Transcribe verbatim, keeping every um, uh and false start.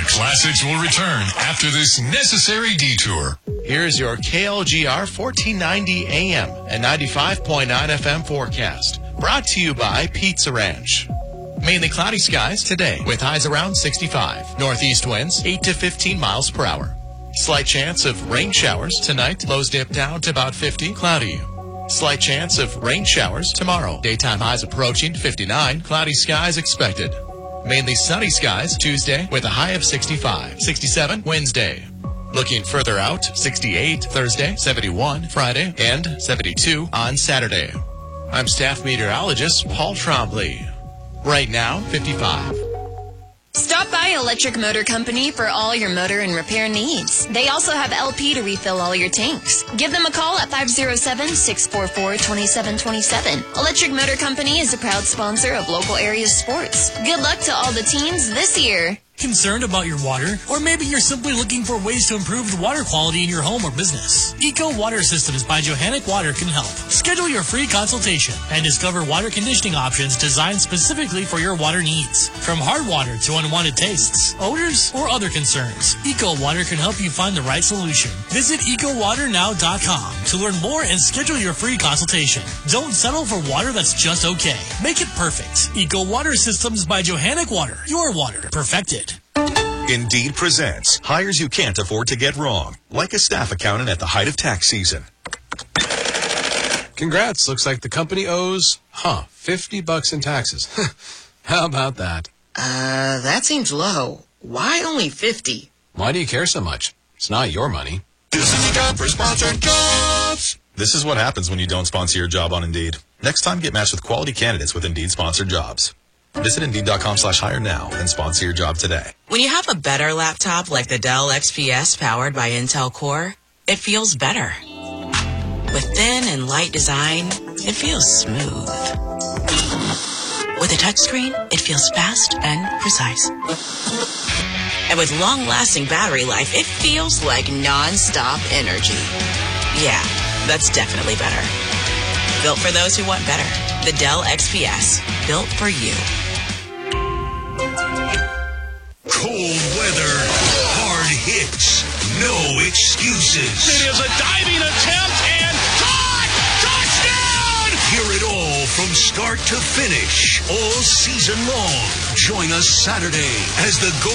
classics will return after this necessary detour. Here's your K L G R fourteen ninety A M and ninety-five point nine F M forecast. Brought to you by Pizza Ranch. Mainly cloudy skies today with highs around sixty-five. Northeast winds eight to fifteen miles per hour. Slight chance of rain showers tonight. Lows dip down to about fifty. Cloudy. Slight chance of rain showers tomorrow. Daytime highs approaching fifty-nine. Cloudy skies expected. Mainly sunny skies Tuesday with a high of sixty-five. sixty-seven Wednesday. Looking further out, sixty-eight Thursday, seventy-one Friday, and seventy-two on Saturday. I'm staff meteorologist Paul Trombley. Right now, fifty-five. Stop by Electric Motor Company for all your motor and repair needs. They also have L P to refill all your tanks. Give them a call at five oh seven, six four four, two seven two seven. Electric Motor Company is a proud sponsor of local area sports. Good luck to all the teams this year. Concerned about your water? Or maybe you're simply looking for ways to improve the water quality in your home or business. Eco Water Systems by Johannec Water can help. Schedule your free consultation and discover water conditioning options designed specifically for your water needs. From hard water to unwanted tastes, odors, or other concerns, Eco Water can help you find the right solution. Visit eco water now dot com to learn more and schedule your free consultation. Don't settle for water that's just okay. Make it perfect. Eco Water Systems by Johannec Water. Your water perfected. Indeed presents hires you can't afford to get wrong, like a staff accountant at the height of tax season. Congrats. Looks like the company owes, huh, fifty bucks in taxes. How about that? Uh, that seems low. Why only fifty? Why do you care so much? It's not your money. This is the time for sponsored jobs. This is what happens when you don't sponsor your job on Indeed. Next time, get matched with quality candidates with Indeed sponsored jobs. Visit Indeed.com slash hire now and sponsor your job today. When you have a better laptop like the Dell X P S powered by Intel Core, it feels better. With thin and light design, it feels smooth. With a touchscreen, it feels fast and precise. And with long-lasting battery life, it feels like non-stop energy. Yeah, that's definitely better. Built for those who want better. The Dell X P S, built for you. Cold weather, hard hits, no excuses. It is a diving attempt and caught! Touchdown! Hear it all from start to finish, all season long. Join us Saturday as the